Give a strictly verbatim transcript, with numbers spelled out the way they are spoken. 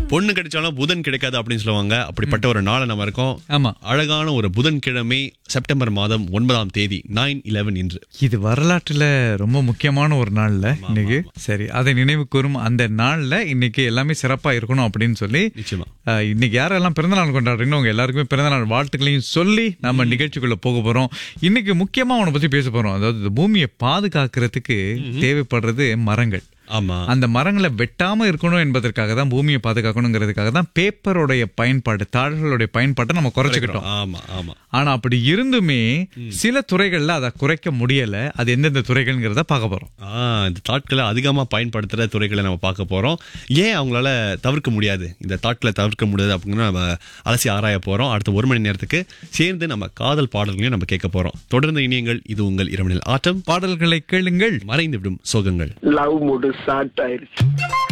பொண்ணு கிடைச்சாலும் புதன் கிடைக்காது அப்படின்னு சொல்லுவாங்க. அப்படிப்பட்ட ஒரு நாளை நம்ம இருக்கோம். ஆமா, அழகான ஒரு புதன்கிழமை செப்டம்பர் மாதம் ஒன்பதாம் தேதி நைன் இலவன் இன்று. இது வரலாற்றுல ரொம்ப முக்கியமான ஒரு நாள்ல இன்னைக்கு. சரி, அதை நினைவு கூறும் அந்த நாள்ல இன்னைக்கு எல்லாமே சிறப்பா இருக்கணும் அப்படின்னு சொல்லி நிச்சயமா அஹ், இன்னைக்கு யாரெல்லாம் பிறந்தநாள் கொண்டாடுறீங்களோ உங்க எல்லாருக்குமே பிறந்தநாள் வாழ்த்துக்களையும் சொல்லி நம்ம நிகழ்ச்சிக்குள்ள போக போறோம். இன்னைக்கு முக்கியமா அவனை பத்தி பேச போறோம். அதாவது இந்த பூமியை பாதுகாக்கிறதுக்கு தேவைப்படுறது மரங்கள். ஆமா, அந்த மரங்களை வெட்டாம இருக்கணும் என்பதற்காக தான், பூமியை பாதுகாக்கணுங்கிறதுக்காக தான் பேப்பருடைய பயன்பாடு, தாள்களுடைய பயன்பாட்டை நம்ம குறைச்சிக்கிட்டோம். ஆமா ஆமா. ஆனா அப்படி இருந்துமே சில துறைகள்ல அதை குறைக்க முடியல. அது எந்தெந்த துறைகள்ங்கிறத பார்க்க போறோம். ஆஹ் இந்த தாட்களை அதிகமா பயன்படுத்துற துறைகளை நம்ம பார்க்க போறோம். ஏன் அவங்களால தவிர்க்க முடியாது, இந்த தாட்களை தவிர்க்க முடியாது அப்படின்னு நம்ம அலசி ஆராய போறோம். அடுத்த ஒரு மணி நேரத்துக்கு சேர்ந்து நம்ம காதல் பாடல்களையும் நம்ம கேட்க போறோம். தொடர்ந்து இணையங்கள். இது உங்கள் இரவு நேர ஆட்டம். பாடல்களை கேளுங்கள், மறைந்து விடும் சோகங்கள். லவ் மூடு ஸ்டார்ட் ஆயிருச்சு.